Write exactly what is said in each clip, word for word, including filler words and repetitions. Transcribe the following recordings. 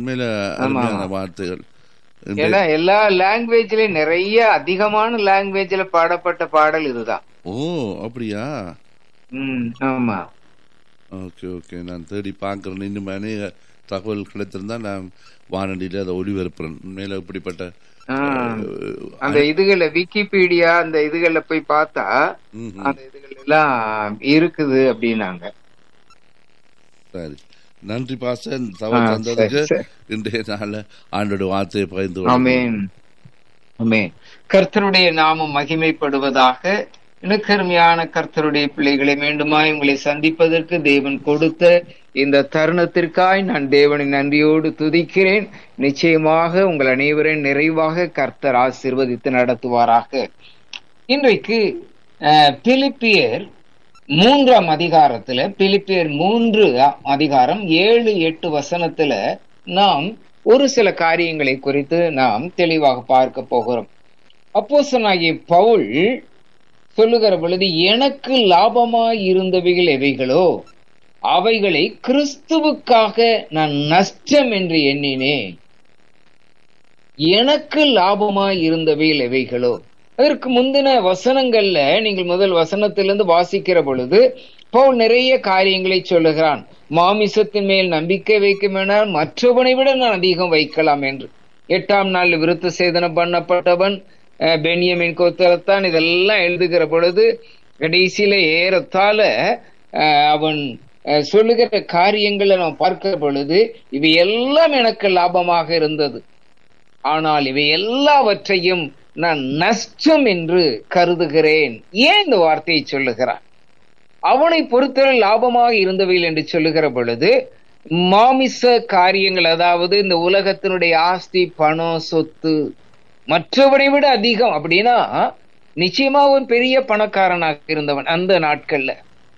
உண்மையில ஆமா அருமையான வார்த்தைகள். ஏன்னா எல்லா லாங்குவேஜ்லயும் நிறைய அதிகமான லாங்குவேஜ்ல பாடப்பட்ட பாடல் இதுதான். ஓ அப்படியா? ம் ஆமா. ஓகே ஓகே, நான் தேடி பார்க்குறேன். இன்னும் அநேக தகவல் கிடைத்திருந்தா நான் வானொலியில் அதை ஒளிபரப்புறேன். உண்மையில இப்படிப்பட்ட அந்த இதுகளை விக்கிபீடியா அந்த இதுகள்ல போய் பார்த்தா அந்த இதுகள் எல்லாம் இருக்குது அப்படின்னாங்க. சரி, நன்றி பாஸ்டர். தகவல் தந்ததுக்கு இன்றைய நாள் ஆண்டோட வார்த்தையை பகிர்ந்து. ஆமென் ஆமென். கர்த்தருடைய நாமம் மகிமைப்படுவதாக. இனக்கருமையான கர்த்தருடைய பிள்ளைகளை மீண்டுமாய் உங்களை சந்திப்பதற்கு தேவன் கொடுத்த இந்த தருணத்திற்காய் நான் தேவனை நன்றியோடு துதிக்கிறேன். நிச்சயமாக உங்கள் அனைவரையும் நிறைவாக கர்த்தர் ஆசீர்வதித்து நடத்துவாராக. இன்றைக்கு பிலிப்பியர் மூன்றாம் அதிகாரத்துல பிலிப்பியர் மூன்று அதிகாரம் ஏழு எட்டு வசனத்துல நாம் ஒரு சில காரியங்களை குறித்து நாம் தெளிவாக பார்க்க போகிறோம். அப்போஸ்தலனாகிய பவுல் சொல்லுகிற பொழுது, எனக்கு லாபமாய் இருந்தவைகள் எவைகளோ அவைகளை கிறிஸ்துவுக்காக நான் நஷ்டம் என்று எண்ணினேன். எனக்கு லாபமாய் இருந்தவைகள் எவைகளோ. அதற்கு முந்தின வசனங்கள்ல நீங்கள் முதல் வசனத்திலிருந்து வாசிக்கிற பொழுது பவுல் நிறைய காரியங்களை சொல்லுகிறான். மாமிசத்தின் மேல் நம்பிக்கை வைக்குமெனால் மற்றவனை விட நான் அதிகம் வைக்கலாம் என்று. எட்டாம் நாள் விருத்த சேதனம் பண்ணப்பட்டவன் பென்யமின் கோத்திரத்தான். இதெல்லாம் எழுதுகிற பொழுது கடைசியில ஏறத்தாழ அவன் சொல்லுகிற காரியங்களை நாம் பார்க்கிற பொழுது இவை எல்லாம் எனக்கு லாபமாக இருந்தது, ஆனால் இவை எல்லாவற்றையும் நான் நஷ்டம் என்று கருதுகிறேன். ஏன் இந்த வார்த்தையை சொல்லுகிறான்? அவனை பொறுத்தவரை லாபமாக இருந்தவைகள் என்று சொல்லுகிற பொழுது மாமிச காரியங்கள், அதாவது இந்த உலகத்தினுடைய ஆஸ்தி, பணம், சொத்து மற்றவனை விட அதிகம் அப்படின்னா நிச்சயமா ஒரு பெரிய பணக்காரனாக இருந்தவன் அந்த நாட்கள்ல.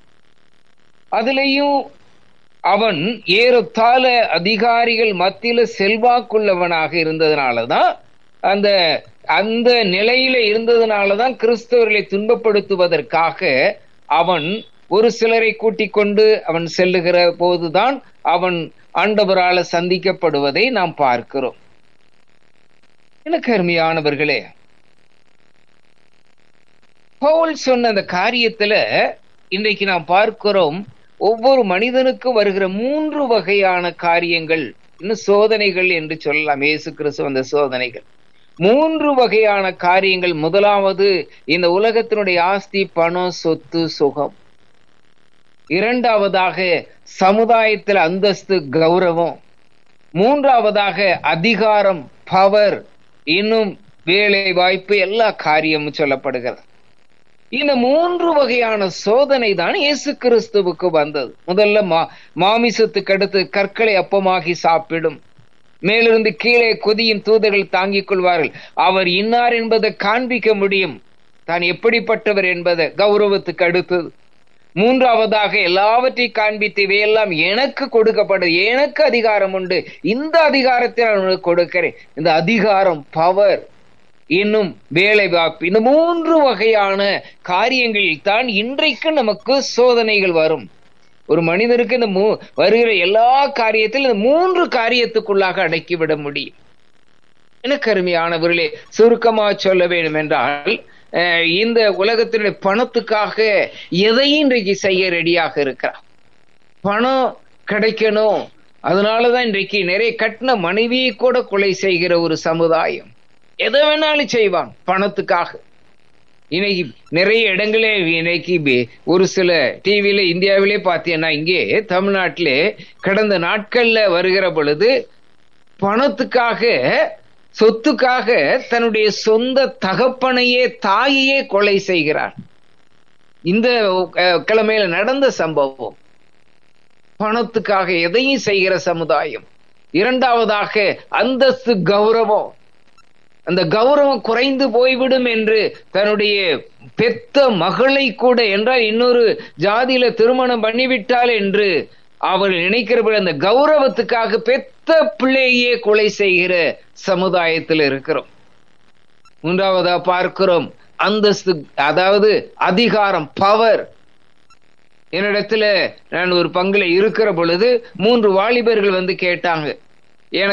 அதுலயும் அவன் ஏறத்தாழ அதிகாரிகள் மத்தியில செல்வாக்குள்ளவனாக இருந்ததுனாலதான், அந்த அந்த நிலையில இருந்ததுனாலதான் கிறிஸ்தவர்களை துன்பப்படுத்துவதற்காக அவன் ஒரு சிலரை கூட்டிக் கொண்டு அவன் செல்லுகிற போதுதான் அவன் ஆண்டவரால சந்திக்கப்படுவதை நாம் பார்க்கிறோம். எனக்கு அருமையானவர்களே, பவுல் சொன்ன அந்த காரியத்துல இன்றைக்கு நாம் பார்க்கிறோம், ஒவ்வொரு மனிதனுக்கும் வருகிற மூன்று வகையான காரியங்கள், இன்னும் சோதனைகள் என்று சொல்லலாம். இயேசு கிறிஸ்து அந்த சோதனைகள் மூன்று வகையான காரியங்கள். முதலாவது இந்த உலகத்தினுடைய ஆஸ்தி, பணம், சொத்து, சுகம். இரண்டாவதாக சமுதாயத்தில் அந்தஸ்து, கௌரவம். மூன்றாவதாக அதிகாரம், பவர், இன்னும் வேலை வாய்ப்பு, எல்லா காரியமும் சொல்லப்படுகிறது. இந்த மூன்று வகையான சோதனை தான் இயேசு கிறிஸ்துவுக்கு வந்தது. முதல்ல மா மாமிசத்துக்கு அடுத்து கற்களை அப்பமாகி சாப்பிடும், மேலிருந்து கீழே கொதியும் தூதர்கள் தாங்கிக் கொள்வார்கள். அவர் இன்னார் என்பதை காண்பிக்க முடியும், தான் எப்படிப்பட்டவர் என்பதை. கௌரவத்துக்கு அடுத்தது மூன்றாவதாக எல்லாவற்றையும் காண்பித்து இவையெல்லாம் எனக்கு கொடுக்கப்படும், எனக்கு அதிகாரம் உண்டு, இந்த அதிகாரத்தை நான் கொடுக்கிறேன். இந்த அதிகாரம், பவர், இன்னும் வேலை வாய்ப்பு, இந்த மூன்று வகையான காரியங்களில் தான் இன்றைக்கு நமக்கு சோதனைகள் வரும். ஒரு மனிதருக்கு இந்த மூ வருகிற எல்லா காரியத்திலும் இந்த மூன்று காரியத்துக்குள்ளாக அடக்கிவிட முடியும். எனக்கு அருமையானவர்களே, சுருக்கமா சொல்ல வேண்டும் என்றால், இந்த உலகத்தினுடைய பணத்துக்காக எதையும் இன்றைக்கு செய்ய ரெடியாக இருக்கிறார். பணம் கிடைக்கணும், அதனாலதான் இன்றைக்கு நிறைய கட்டின மனைவியை கூட கொலை செய்கிற ஒரு சமுதாயம். எதை வேணாலும் செய்வான் பணத்துக்காக. இன்னைக்கு நிறைய இடங்களே, இன்னைக்கு ஒரு சில டிவியில இந்தியாவிலே பார்த்தீங்கன்னா, இங்கே தமிழ்நாட்டிலே கடந்த நாட்கள்ல வருகிற பொழுது பணத்துக்காக, சொத்துக்காக தன்னுடைய சொந்த தகப்பனையே, தாயையே கொலை செய்கிறார். இந்த கிழமையில நடந்த சம்பவம். பணத்துக்காக எதையும் செய்கிற சமுதாயம். இரண்டாவதாக அந்தஸ்து, கௌரவம். அந்த கௌரவம் குறைந்து போய்விடும் என்று தன்னுடைய பெத்த மகளை கூட, என்றால் இன்னொரு ஜாதியில திருமணம் பண்ணிவிட்டால் என்று அவர் நினைக்கிறபடி அந்த கௌரவத்துக்காக பெத்த பிள்ளையே கொலை செய்கிற சமுதாயத்தில் இருக்கிறோம். மூன்றாவதா பார்க்கிறோம் அந்தஸ்து, அதாவது அதிகாரம், பவர். என்னிடத்துல நான் ஒரு பங்குல இருக்கிற பொழுது மூன்று வாலிபர்கள் வந்து கேட்டாங்க,